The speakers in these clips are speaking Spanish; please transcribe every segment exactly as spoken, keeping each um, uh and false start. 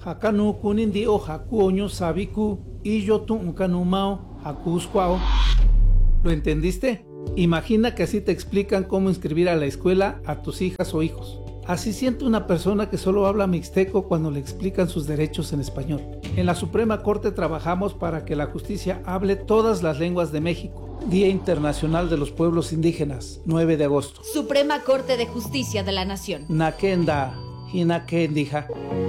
Hakanu kunindi o haku oño sabiku y yo tu unkanumao hakusquao. ¿Lo entendiste? Imagina que así te explican cómo inscribir a la escuela a tus hijas o hijos. Así siente una persona que solo habla mixteco cuando le explican sus derechos en español. En la Suprema Corte trabajamos para que la justicia hable todas las lenguas de México. Día Internacional de los Pueblos Indígenas, nueve de agosto. Suprema Corte de Justicia de la Nación. Nakenda, hinakendija.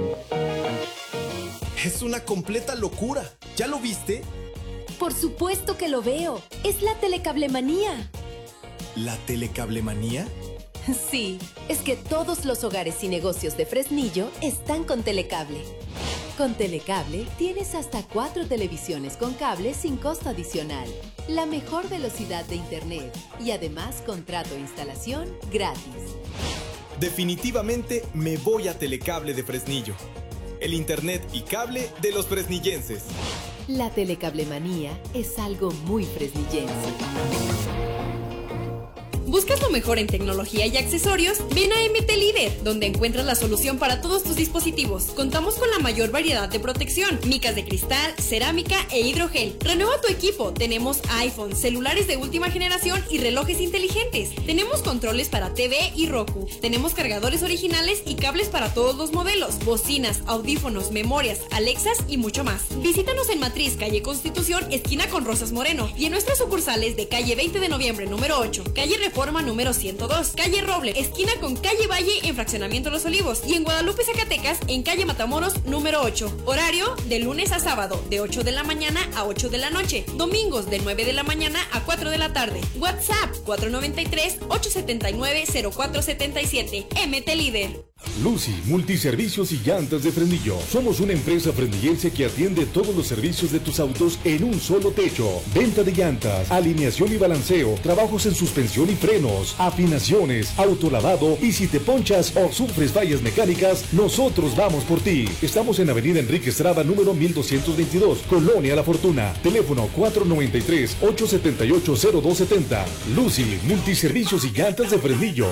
Es una completa locura. ¿Ya lo viste? Por supuesto que lo veo. Es la telecablemanía. ¿La telecablemanía? Sí, es que todos los hogares y negocios de Fresnillo están con Telecable. Con Telecable tienes hasta cuatro televisiones con cable sin costo adicional, la mejor velocidad de internet y además contrato de instalación gratis. Definitivamente me voy a Telecable de Fresnillo. El internet y cable de los fresnillenses. La telecablemanía es algo muy fresnillense. ¿Buscas lo mejor en tecnología y accesorios? Ven a M T Líder, donde encuentras la solución para todos tus dispositivos. Contamos con la mayor variedad de protección, micas de cristal, cerámica e hidrogel. Renueva tu equipo. Tenemos iPhone, celulares de última generación y relojes inteligentes. Tenemos controles para T V y Roku. Tenemos cargadores originales y cables para todos los modelos, bocinas, audífonos, memorias, Alexas y mucho más. Visítanos en Matriz, calle Constitución, esquina con Rosas Moreno, y en nuestras sucursales de calle veinte de noviembre número ocho, calle Reforma número ciento dos, calle Roble, esquina con calle Valle en Fraccionamiento Los Olivos, y en Guadalupe, Zacatecas, en calle Matamoros número ocho. Horario de lunes a sábado de ocho de la mañana a ocho de la noche, domingos de nueve de la mañana a cuatro de la tarde. WhatsApp cuatro nueve tres, ocho siete nueve, cero cuatro siete siete. M T Líder. Lucy, Multiservicios y Llantas de Fresnillo. Somos una empresa fresnillense que atiende todos los servicios de tus autos en un solo techo. Venta de llantas, alineación y balanceo, trabajos en suspensión y frenos, afinaciones, autolavado, y si te ponchas o sufres fallas mecánicas, nosotros vamos por ti. Estamos en Avenida Enrique Estrada, número mil doscientos veintidós, Colonia La Fortuna. Teléfono cuatro nueve tres, ocho siete ocho, cero dos siete cero. Lucy, Multiservicios y Llantas de Fresnillo.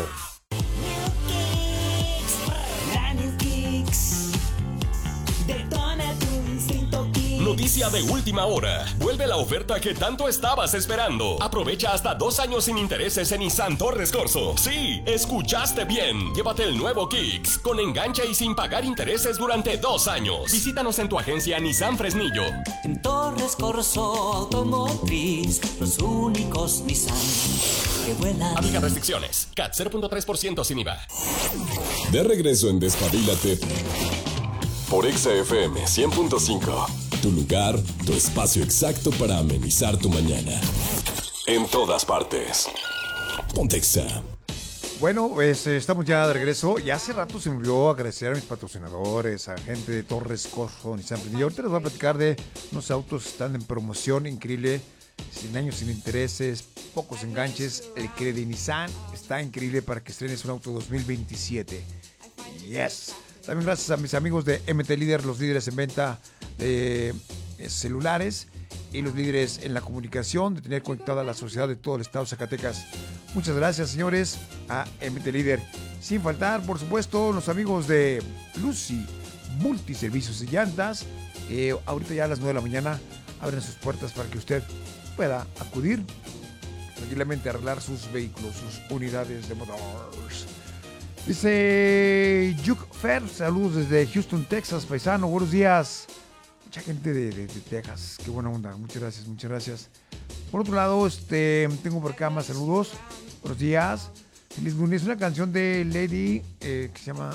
Noticia de última hora. Vuelve la oferta que tanto estabas esperando. Aprovecha hasta dos años sin intereses en Nissan Torres Corso. Sí, escuchaste bien. Llévate el nuevo Kicks con enganche y sin pagar intereses durante dos años. Visítanos en tu agencia Nissan Fresnillo. En Torres Corso Automotriz, los únicos Nissan que vuelan. Aplica restricciones. C A T cero punto tres por ciento sin I V A. De regreso en Despabilate por Exa F M cien punto cinco. Tu lugar, tu espacio exacto para amenizar tu mañana. En todas partes. Ponte Exa. Bueno, pues estamos ya de regreso. Y hace rato se me olvidó agradecer a mis patrocinadores, a gente de Torres Corso, Nissan Fresnillo. Ahorita les voy a platicar de unos autos que están en promoción increíble, sin años sin intereses, pocos enganches. El que de Nissan está increíble para que estrenes un auto dos mil veintisiete. Yes. También gracias a mis amigos de M T Líder, los líderes en venta de celulares y los líderes en la comunicación, de tener conectada la sociedad de todo el estado de Zacatecas. Muchas gracias, señores, a M T Líder. Sin faltar, por supuesto, los amigos de Lucy, Multiservicios y Llantas. Eh, ahorita ya a las nueve de la mañana abren sus puertas para que usted pueda acudir tranquilamente a arreglar sus vehículos, sus unidades de motores. Dice Juke Fer, saludos desde Houston, Texas, paisano, buenos días. Mucha gente de, de, de Texas, qué buena onda, muchas gracias, muchas gracias. Por otro lado, este, tengo por acá más saludos, buenos días. Feliz lunes, una canción de Lady, eh, que se llama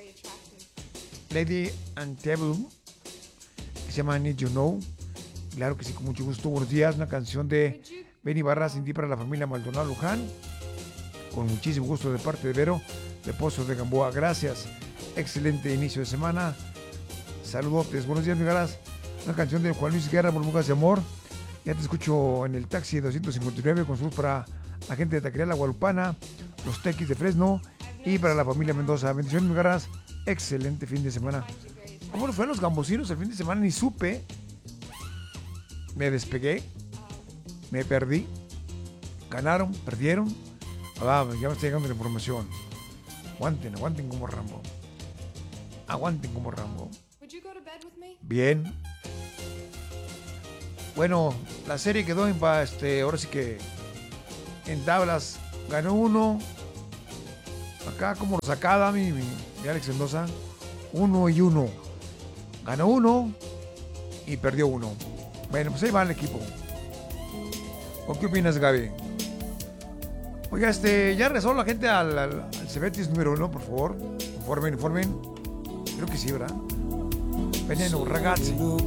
Lady Antebellum, que se llama Need You Know. Claro que sí, con mucho gusto, buenos días. Una canción de Benny Barra, Sin Ti, para la familia Maldonado Luján, con muchísimo gusto de parte de Vero de Pozos de Gamboa, gracias. Excelente inicio de semana. Saludotes, buenos días, mi garas. Una canción de Juan Luis Guerra, Burbujas de Amor. Ya te escucho en el taxi doscientos cincuenta y nueve, con saludos para la gente de Taquería La Guadalupana, los Tequis de Fresno y para la familia Mendoza. Bendiciones, mi garas. Excelente fin de semana. ¿Cómo nos fueron los gambosinos el fin de semana? Ni supe. Me despegué. Me perdí. Ganaron, perdieron. Ah, ya me está llegando la información. Aguanten, aguanten como Rambo. Aguanten como Rambo. Bien. Bueno, la serie quedó en, este, ahora sí que en tablas. Ganó uno. Acá como lo sacaba mi, mi, mi Alex Mendoza. Uno y uno. Ganó uno y perdió uno. Bueno, pues ahí va el equipo. ¿O qué opinas, Gaby? Oiga, este, ya regresó la gente al, al, al Cebetis número uno, por favor. Informen, informen. Creo que sí, ¿verdad? Veneno, ragazzi.